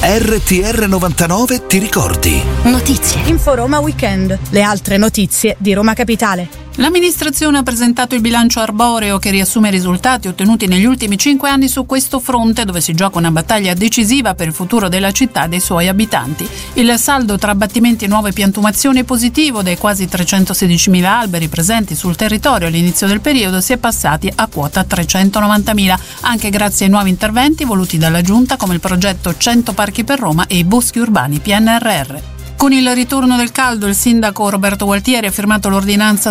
RTR 99 ti ricordi. Notizie. Info Roma Weekend. Le altre notizie di Roma Capitale. L'amministrazione ha presentato il bilancio arboreo che riassume i risultati ottenuti negli ultimi 5 anni su questo fronte, dove si gioca una battaglia decisiva per il futuro della città e dei suoi abitanti. Il saldo tra abbattimenti e nuove piantumazioni è positivo. Dai quasi 316.000 alberi presenti sul territorio all'inizio del periodo si è passati a quota 390.000, anche grazie ai nuovi interventi voluti dalla Giunta come il progetto 100 parchi per Roma e i boschi urbani PNRR. Con il ritorno del caldo, il sindaco Roberto Gualtieri ha firmato l'ordinanza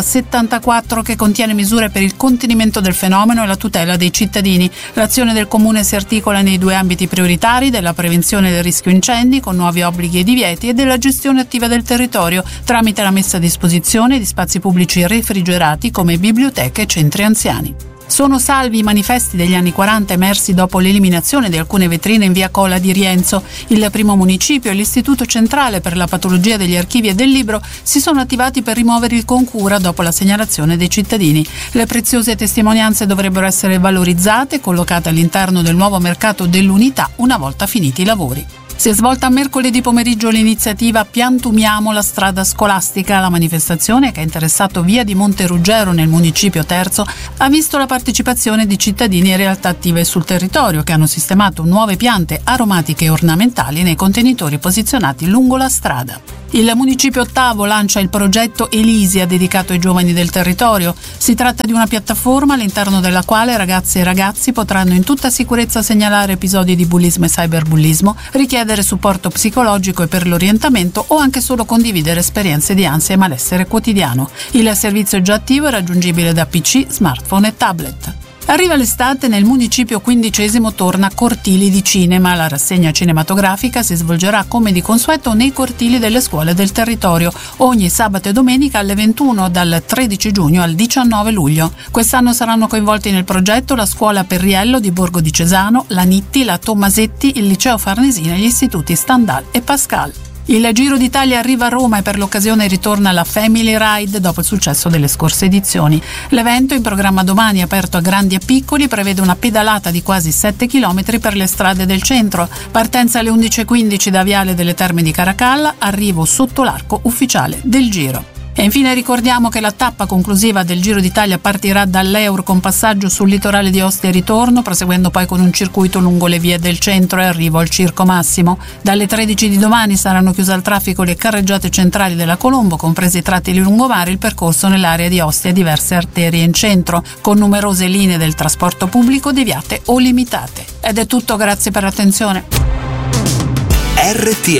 74 che contiene misure per il contenimento del fenomeno e la tutela dei cittadini. L'azione del comune si articola nei 2 ambiti prioritari della prevenzione del rischio incendi con nuovi obblighi e divieti e della gestione attiva del territorio tramite la messa a disposizione di spazi pubblici refrigerati come biblioteche e centri anziani. Sono salvi i manifesti degli anni 40 emersi dopo l'eliminazione di alcune vetrine in via Cola di Rienzo. Il primo municipio e l'Istituto Centrale per la Patologia degli Archivi e del Libro si sono attivati per rimuovere il concura dopo la segnalazione dei cittadini. Le preziose testimonianze dovrebbero essere valorizzate e collocate all'interno del nuovo mercato dell'Unità una volta finiti i lavori. Si è svolta mercoledì pomeriggio l'iniziativa Piantumiamo la strada scolastica. La manifestazione, che ha interessato via di Monteruggero nel municipio terzo, ha visto la partecipazione di cittadini e realtà attive sul territorio che hanno sistemato nuove piante aromatiche e ornamentali nei contenitori posizionati lungo la strada. Il municipio ottavo lancia il progetto Elisia dedicato ai giovani del territorio. Si tratta di una piattaforma all'interno della quale ragazze e ragazzi potranno in tutta sicurezza segnalare episodi di bullismo e cyberbullismo, richiedere supporto psicologico e per l'orientamento o anche solo condividere esperienze di ansia e malessere quotidiano. Il servizio è già attivo e raggiungibile da PC, smartphone e tablet. Arriva l'estate, nel municipio 15° torna Cortili di Cinema. La rassegna cinematografica si svolgerà come di consueto nei cortili delle scuole del territorio, ogni sabato e domenica alle 21 dal 13 giugno al 19 luglio. Quest'anno saranno coinvolti nel progetto la scuola Perriello di Borgo di Cesano, la Nitti, la Tomasetti, il liceo Farnesina e gli istituti Stendhal e Pascal. Il Giro d'Italia arriva a Roma e per l'occasione ritorna la Family Ride dopo il successo delle scorse edizioni. L'evento, in programma domani, aperto a grandi e piccoli, prevede una pedalata di quasi 7 km per le strade del centro. Partenza alle 11:15 da Viale delle Terme di Caracalla, arrivo sotto l'arco ufficiale del Giro. E infine ricordiamo che la tappa conclusiva del Giro d'Italia partirà dall'Eur con passaggio sul litorale di Ostia e ritorno, proseguendo poi con un circuito lungo le vie del centro e arrivo al Circo Massimo. Dalle 13 di domani saranno chiuse al traffico le carreggiate centrali della Colombo, compresi i tratti di lungomare, il percorso nell'area di Ostia e diverse arterie in centro, con numerose linee del trasporto pubblico deviate o limitate. Ed è tutto, grazie per l'attenzione. RTR